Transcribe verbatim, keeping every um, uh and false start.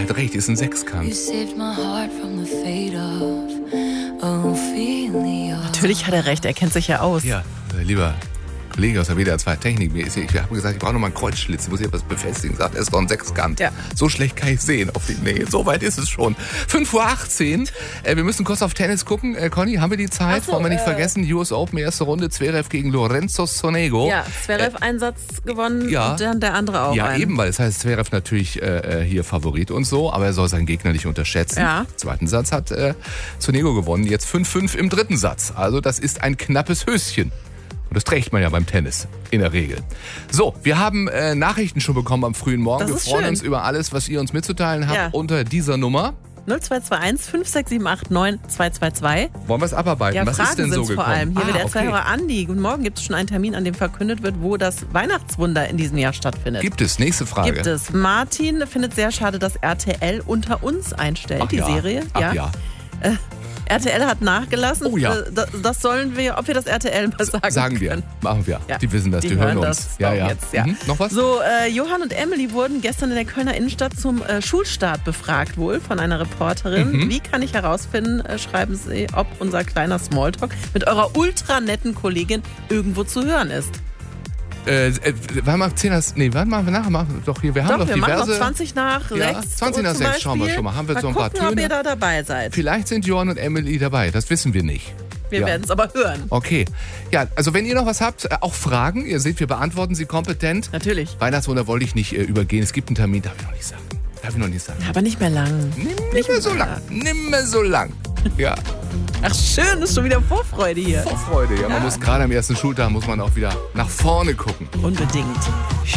hat recht, ist ein Sechskant. Natürlich hat er recht, er kennt sich ja aus. Ja, äh, lieber Kollege aus der W D R zwei Technik, ich habe gesagt, ich brauche noch mal einen Kreuzschlitz, ich muss hier was befestigen. Sagt, er ist doch ein Sechskant. Ja. So schlecht kann ich sehen auf die Nähe. So weit ist es schon. fünf Uhr achtzehn. Äh, wir müssen kurz auf Tennis gucken. Äh, Conny, haben wir die Zeit? Ach so, Wollen wir nicht äh, vergessen, U S Open, erste Runde, Zverev gegen Lorenzo Sonego. Ja, Zverev äh, einen Satz gewonnen ja, und dann der andere auch. Ja, einen. eben, weil es heißt, Zverev natürlich äh, hier Favorit und so, aber er soll seinen Gegner nicht unterschätzen. Ja. Zweiten Satz hat äh, Sonego gewonnen, jetzt fünf fünf im dritten Satz. Also das ist ein knappes Höschen. Und das trägt man ja beim Tennis, in der Regel. So, wir haben äh, Nachrichten schon bekommen am frühen Morgen. Das wir ist freuen schön. uns über alles, was ihr uns mitzuteilen habt Ja. unter dieser Nummer. null zwei zwei eins fünf sechs sieben acht neun zwei zwei zwei. Wollen wir es abarbeiten? Ja, was Fragen ist denn so sind's gekommen? vor allem. Hier ah, wird der okay. Zwei-Hörer Andi. Guten Morgen, gibt es schon einen Termin, an dem verkündet wird, wo das Weihnachtswunder in diesem Jahr stattfindet? Gibt es, nächste Frage. Gibt es. Martin findet sehr schade, dass R T L Unter uns einstellt, Ach die ja. Serie. Ach ja. Äh, R T L hat nachgelassen. Oh ja. Äh, Das, das sollen wir, ob wir das R T L mal sagen Sagen wir, können. machen wir. Ja. Die wissen das, die, Die hören hören uns. das ja, doch ja. jetzt, ja. Mhm. Noch was? So, äh, Johann und Emily wurden gestern in der Kölner Innenstadt zum äh, Schulstart befragt wohl von einer Reporterin. Mhm. Wie kann ich herausfinden, äh, schreiben Sie, ob unser kleiner Smalltalk mit eurer ultra netten Kollegin irgendwo zu hören ist? Äh, äh, warte mal, zehn, nee, warte mal, nachher machen wir doch hier, wir haben Doch, doch wir diverse... machen noch zwanzig nach Ja, sechs. zwanzig nach zum sechs, schauen wir Beispiel. schon mal. Haben wir mal so ein paar gucken, ob Töne? ihr da dabei seid. Vielleicht sind Johann und Emily dabei, das wissen wir nicht. Wir ja. werden es aber hören. Okay. Ja, also wenn ihr noch was habt, äh, auch Fragen, ihr seht, wir beantworten sie kompetent. Natürlich. Weihnachtswunder wollte ich nicht äh, übergehen. Es gibt einen Termin, darf ich noch nicht sagen. Darf ich noch nicht sagen. Aber nicht mehr lang. Nimm nicht mehr so lang. Nimm mehr so lang. Ja. Ach schön, ist schon wieder Vorfreude hier. Vorfreude, ja. Man muss gerade am ersten Schultag muss man auch wieder nach vorne gucken. Unbedingt.